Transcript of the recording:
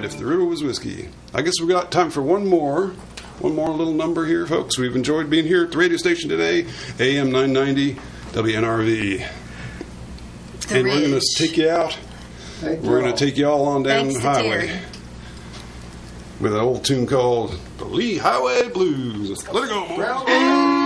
right if the river was whiskey. I guess we got time for one more little number here, folks. We've enjoyed being here at the radio station today, AM 990 WNRV. And we're going to take you out. We're going to take you all on down the highway with an old tune called the Lee Highway Blues. Let it go, boys.